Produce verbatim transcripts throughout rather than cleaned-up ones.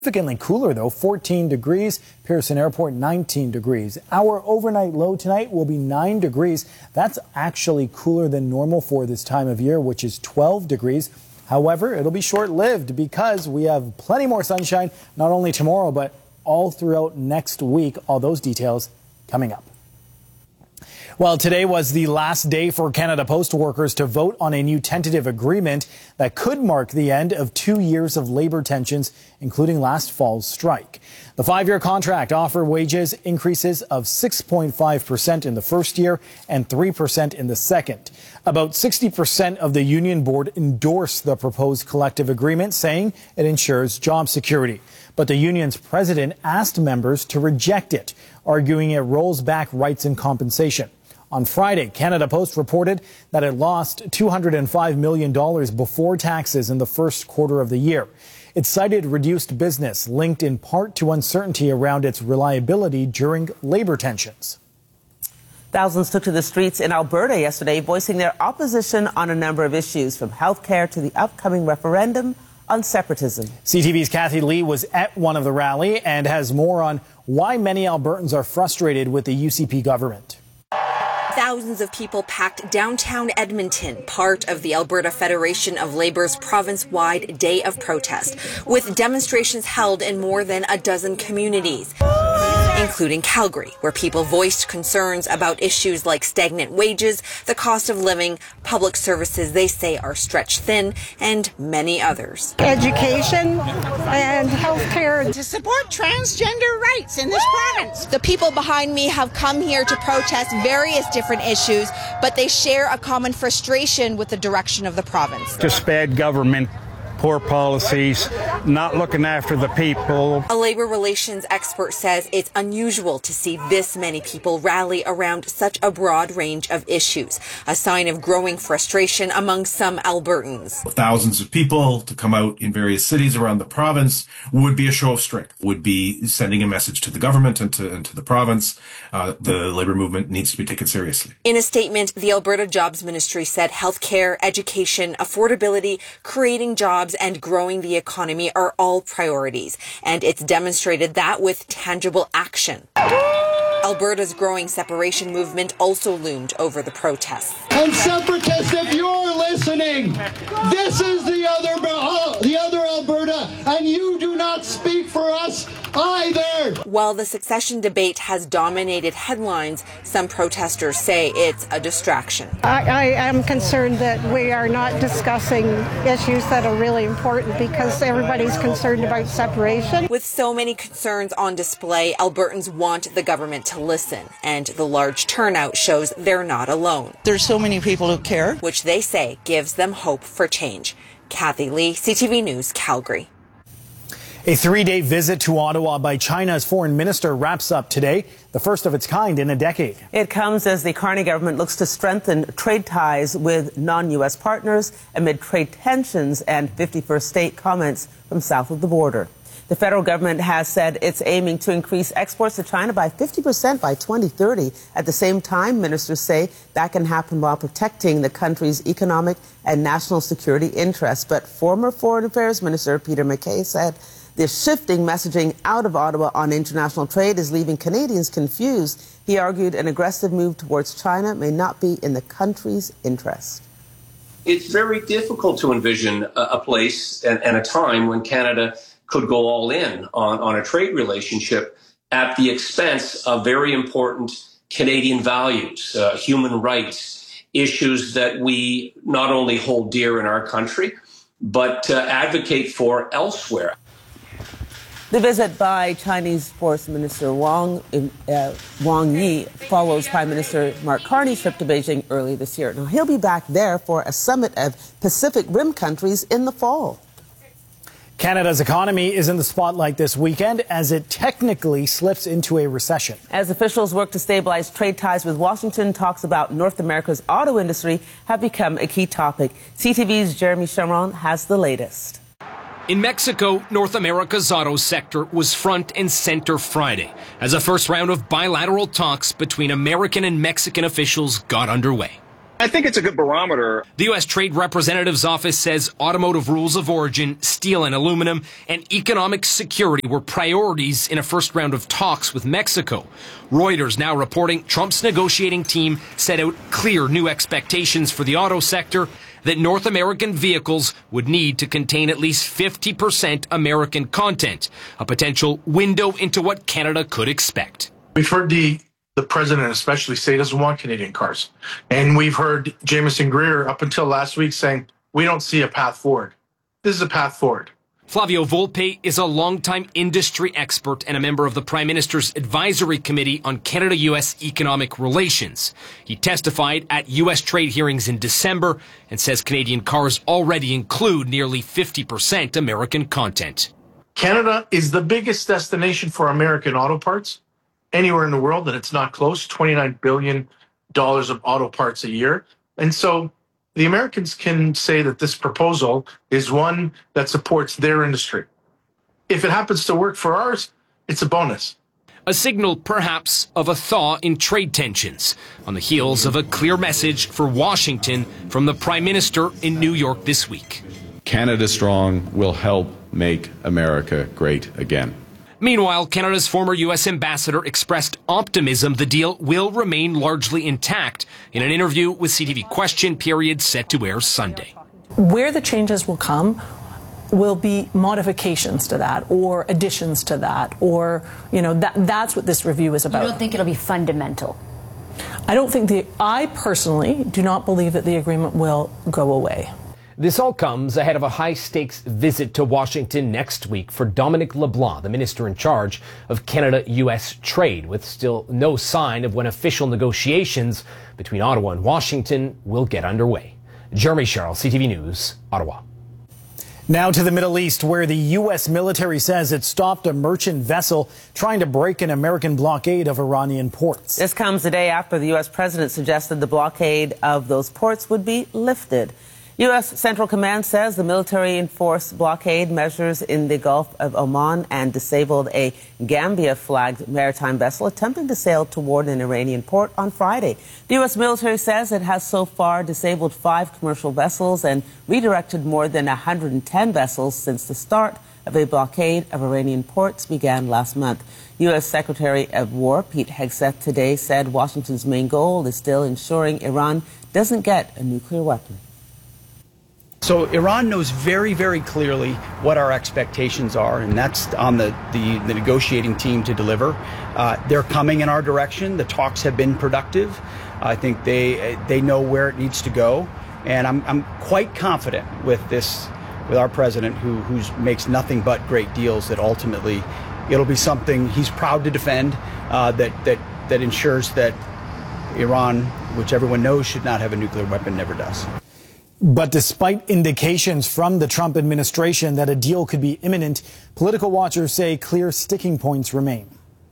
Significantly cooler, though, fourteen degrees. Pearson Airport, nineteen degrees. Our overnight low tonight will be nine degrees. That's actually cooler than normal for this time of year, which is twelve degrees. However, it'll be short-lived because we have plenty more sunshine, not only tomorrow, but all throughout next week. All those details coming up. Well, today was the last day for Canada Post workers to vote on a new tentative agreement that could mark the end of two years of labor tensions, including last fall's strike. The five-year contract offered wages increases of six point five percent in the first year and three percent in the second. About sixty percent of the union board endorsed the proposed collective agreement, saying it ensures job security. But the union's president asked members to reject it, arguing it rolls back rights and compensation. On Friday, Canada Post reported that it lost two hundred five million dollars before taxes in the first quarter of the year. It cited reduced business, linked in part to uncertainty around its reliability during labor tensions. Thousands took to the streets in Alberta yesterday, voicing their opposition on a number of issues, from health care to the upcoming referendum on separatism. C T V's Kathy Lee was at one of the rally and has more on why many Albertans are frustrated with the U C P government. Thousands of people packed downtown Edmonton, part of the Alberta Federation of Labor's province-wide day of protest, with demonstrations held in more than a dozen communities, including Calgary, where people voiced concerns about issues like stagnant wages, the cost of living, public services they say are stretched thin, and many others. Education and health care. To support transgender rights in this province. The people behind me have come here to protest various different issues, but they share a common frustration with the direction of the province. Just bad government, poor policies, not looking after the people. A labor relations expert says it's unusual to see this many people rally around such a broad range of issues, a sign of growing frustration among some Albertans. Thousands of people to come out in various cities around the province would be a show of strength, would be sending a message to the government and to, and to the province. Uh, the labor movement needs to be taken seriously. In a statement, the Alberta Jobs Ministry said healthcare, education, affordability, creating jobs, and growing the economy are all priorities, and it's demonstrated that with tangible action. Alberta's growing separation movement also loomed over the protests. And separatists, if you're listening, this is the other, uh, the other Alberta, and you do not speak for us either. While the succession debate has dominated headlines, some protesters say it's a distraction. I, I am concerned that we are not discussing issues that are really important because everybody's concerned about separation. With so many concerns on display, Albertans want the government to listen, and the large turnout shows they're not alone. There's so many people who care, which they say gives them hope for change. Kathy Lee, C T V News, Calgary. A three-day visit to Ottawa by China's foreign minister wraps up today, the first of its kind in a decade. It comes as the Carney government looks to strengthen trade ties with non-U S partners amid trade tensions and fifty-first state comments from south of the border. The federal government has said it's aiming to increase exports to China by fifty percent by twenty thirty. At the same time, ministers say that can happen while protecting the country's economic and national security interests. But former Foreign Affairs Minister Peter MacKay said the shifting messaging out of Ottawa on international trade is leaving Canadians confused. He argued an aggressive move towards China may not be in the country's interest. It's very difficult to envision a, a place and, and a time when Canada could go all in on, on a trade relationship at the expense of very important Canadian values, uh, human rights, issues that we not only hold dear in our country, but uh, advocate for elsewhere. The visit by Chinese Foreign Minister Wang, uh, Wang Yi follows Prime Minister Mark Carney's trip to Beijing early this year. Now, he'll be back there for a summit of Pacific Rim countries in the fall. Canada's economy is in the spotlight this weekend as it technically slips into a recession. As officials work to stabilize trade ties with Washington, talks about North America's auto industry have become a key topic. C T V's Jeremy Chamron has the latest. In Mexico, North America's auto sector was front and center Friday as a first round of bilateral talks between American and Mexican officials got underway. I think it's a good barometer. The U S Trade Representative's office says automotive rules of origin, steel and aluminum, and economic security were priorities in a first round of talks with Mexico. Reuters now reporting Trump's negotiating team set out clear new expectations for the auto sector, that North American vehicles would need to contain at least fifty percent American content, a potential window into what Canada could expect. We've heard the the president especially say he doesn't want Canadian cars. And we've heard Jameson Greer up until last week saying, we don't see a path forward. This is a path forward. Flavio Volpe is a longtime industry expert and a member of the Prime Minister's Advisory Committee on Canada-U S Economic Relations. He testified at U S trade hearings in December and says Canadian cars already include nearly fifty percent American content. Canada is the biggest destination for American auto parts anywhere in the world, and it's not close, twenty-nine billion dollars of auto parts a year. And so the Americans can say that this proposal is one that supports their industry. If it happens to work for ours, it's a bonus. A signal, perhaps, of a thaw in trade tensions on the heels of a clear message for Washington from the Prime Minister in New York this week. Canada Strong will help make America great again. Meanwhile, Canada's former U S ambassador expressed optimism the deal will remain largely intact in an interview with C T V Question Period set to air Sunday. Where the changes will come will be modifications to that or additions to that, or, you know, that that's what this review is about. You don't think it'll be fundamental? I don't think the, I personally do not believe that the agreement will go away. This all comes ahead of a high-stakes visit to Washington next week for Dominic LeBlanc, the minister in charge of Canada-U S trade, with still no sign of when official negotiations between Ottawa and Washington will get underway. Jeremy Sherrill, C T V News, Ottawa. Now to the Middle East, where the U S military says it stopped a merchant vessel trying to break an American blockade of Iranian ports. This comes the day after the U S president suggested the blockade of those ports would be lifted. U S Central Command says the military enforced blockade measures in the Gulf of Oman and disabled a Gambia-flagged maritime vessel attempting to sail toward an Iranian port on Friday. The U S military says it has so far disabled five commercial vessels and redirected more than one hundred ten vessels since the start of a blockade of Iranian ports began last month. U S Secretary of War Pete Hegseth today said Washington's main goal is still ensuring Iran doesn't get a nuclear weapon. So Iran knows very, very clearly what our expectations are, and that's on the, the, the negotiating team to deliver. Uh, they're coming in our direction. The talks have been productive. I think they they know where it needs to go, and I'm I'm quite confident with this, with our president, who who's makes nothing but great deals, that ultimately it'll be something he's proud to defend, uh, that that that ensures that Iran, which everyone knows should not have a nuclear weapon, never does. But despite indications from the Trump administration that a deal could be imminent, political watchers say clear sticking points remain.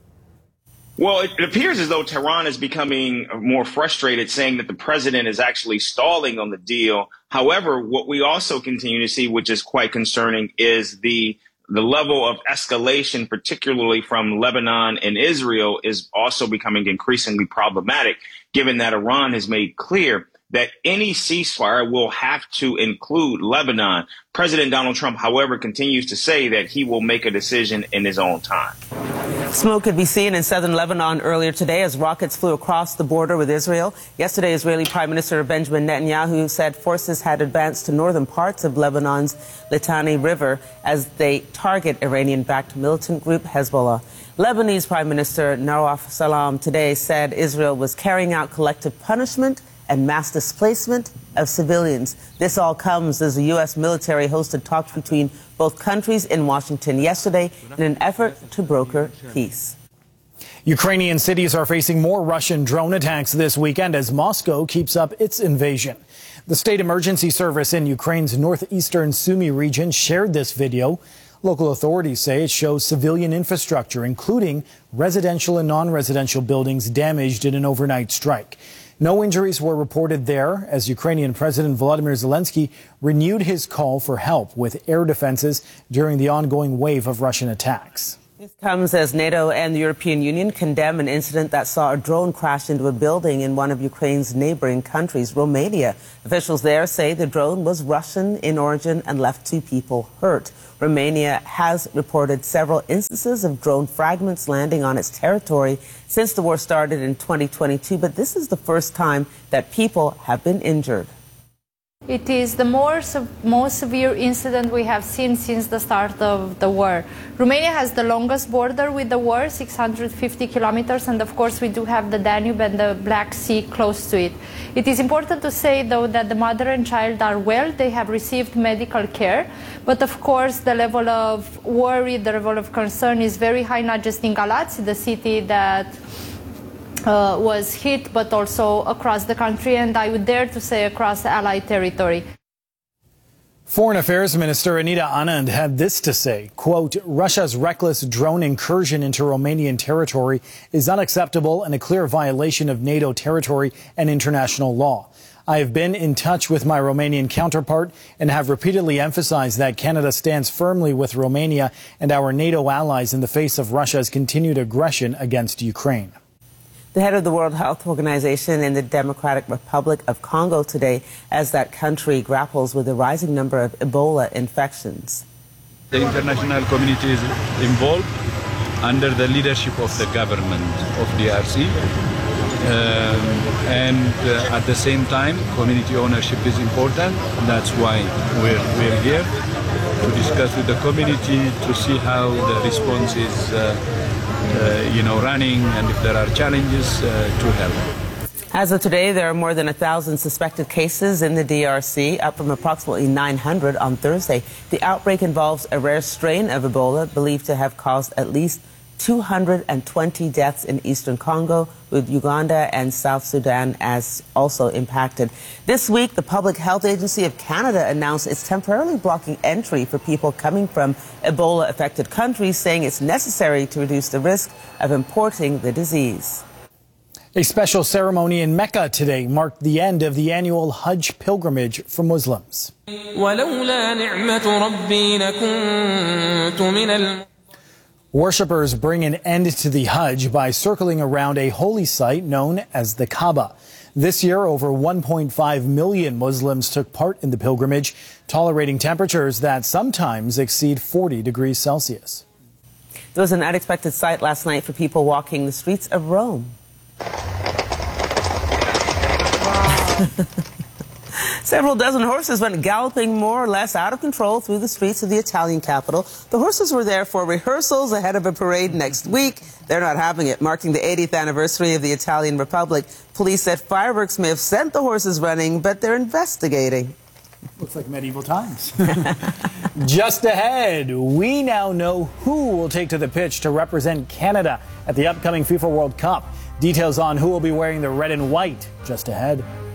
Well, it appears as though Tehran is becoming more frustrated, saying that the president is actually stalling on the deal. However, what we also continue to see, which is quite concerning, is the the level of escalation, particularly from Lebanon and Israel, is also becoming increasingly problematic, given that Iran has made clear that any ceasefire will have to include Lebanon. President Donald Trump, however, continues to say that he will make a decision in his own time. Smoke could be seen in southern Lebanon earlier today as rockets flew across the border with Israel. Yesterday, Israeli Prime Minister Benjamin Netanyahu said forces had advanced to northern parts of Lebanon's Litani River as they target Iranian-backed militant group Hezbollah. Lebanese Prime Minister Nawaf Salam today said Israel was carrying out collective punishment and mass displacement of civilians. This all comes as the U S military hosted talks between both countries in Washington yesterday in an effort to broker peace. Ukrainian cities are facing more Russian drone attacks this weekend as Moscow keeps up its invasion. The State Emergency Service in Ukraine's northeastern Sumy region shared this video. Local authorities say it shows civilian infrastructure, including residential and non-residential buildings, damaged in an overnight strike. No injuries were reported there as Ukrainian President Volodymyr Zelensky renewed his call for help with air defenses during the ongoing wave of Russian attacks. This comes as NATO and the European Union condemn an incident that saw a drone crash into a building in one of Ukraine's neighboring countries, Romania. Officials there say the drone was Russian in origin and left two people hurt. Romania has reported several instances of drone fragments landing on its territory since the war started in twenty twenty-two, but this is the first time that people have been injured. It is the more, most severe incident we have seen since the start of the war. Romania has the longest border with the war, six hundred fifty kilometers, and of course we do have the Danube and the Black Sea close to it. It is important to say, though, that the mother and child are well. They have received medical care, but of course the level of worry, the level of concern is very high, not just in Galați, the city that Uh, was hit, but also across the country, and I would dare to say across Allied territory. Foreign Affairs Minister Anita Anand had this to say, quote, Russia's reckless drone incursion into Romanian territory is unacceptable and a clear violation of NATO territory and international law. I have been in touch with my Romanian counterpart and have repeatedly emphasized that Canada stands firmly with Romania and our NATO allies in the face of Russia's continued aggression against Ukraine. The head of the World Health Organization in the Democratic Republic of Congo today as that country grapples with a rising number of Ebola infections. The international community is involved under the leadership of the government of D R C. Um, and uh, at the same time, community ownership is important. That's why we're, we're here to discuss with the community to see how the response is uh, Uh, you know, running, and if there are challenges, uh, to help. As of today, there are more than a thousand suspected cases in the D R C, up from approximately nine hundred on Thursday. The outbreak involves a rare strain of Ebola believed to have caused at least two hundred twenty deaths in eastern Congo, with Uganda and South Sudan as also impacted. This week, the Public Health Agency of Canada announced it's temporarily blocking entry for people coming from Ebola-affected countries, saying it's necessary to reduce the risk of importing the disease. A special ceremony in Mecca today marked the end of the annual Hajj pilgrimage for Muslims. Worshippers bring an end to the Hajj by circling around a holy site known as the Kaaba. This year, over one point five million Muslims took part in the pilgrimage, tolerating temperatures that sometimes exceed forty degrees Celsius. There was an unexpected sight last night for people walking the streets of Rome. Several dozen horses went galloping more or less out of control through the streets of the Italian capital. The horses were there for rehearsals ahead of a parade next week. They're not having it, marking the eightieth anniversary of the Italian Republic. Police said fireworks may have sent the horses running, but they're investigating. Looks like medieval times. Just ahead, we now know who will take to the pitch to represent Canada at the upcoming FIFA World Cup. Details on who will be wearing the red and white just ahead.